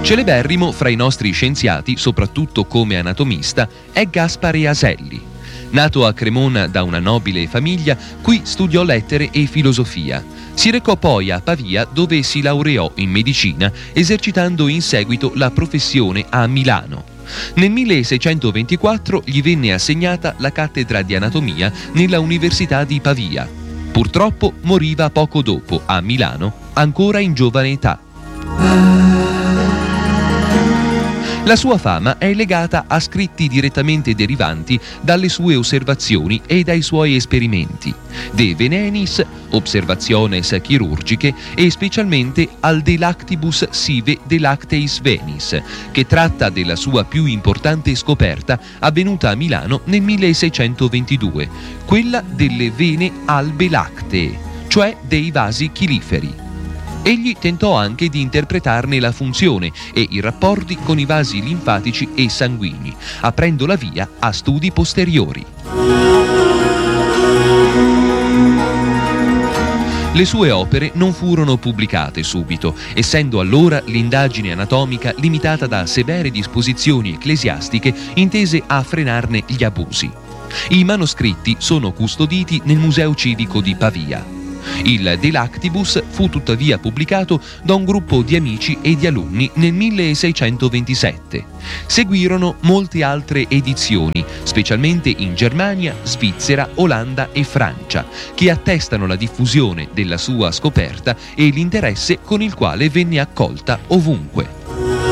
Celeberrimo fra i nostri scienziati, soprattutto come anatomista, è Gaspare Aselli. Nato a Cremona da una nobile famiglia, qui studiò lettere e filosofia. Si recò poi a Pavia, dove si laureò in medicina, esercitando in seguito la professione a Milano. Nel 1624 gli venne assegnata la cattedra di anatomia nella Università di Pavia. Purtroppo moriva poco dopo a Milano, ancora in giovane età. La sua fama è legata a scritti direttamente derivanti dalle sue osservazioni e dai suoi esperimenti, De Venenis, Observationes chirurgiche e specialmente al De Lactibus sive de lacteis venis, che tratta della sua più importante scoperta avvenuta a Milano nel 1622, quella delle vene albe lactee, cioè dei vasi chiliferi. Egli tentò anche di interpretarne la funzione e i rapporti con i vasi linfatici e sanguigni, aprendo la via a studi posteriori. Le sue opere non furono pubblicate subito, essendo allora l'indagine anatomica limitata da severe disposizioni ecclesiastiche intese a frenarne gli abusi. I manoscritti sono custoditi nel Museo Civico di Pavia. Il De Lactibus fu tuttavia pubblicato da un gruppo di amici e di alunni nel 1627. Seguirono molte altre edizioni, specialmente in Germania, Svizzera, Olanda e Francia, che attestano la diffusione della sua scoperta e l'interesse con il quale venne accolta ovunque.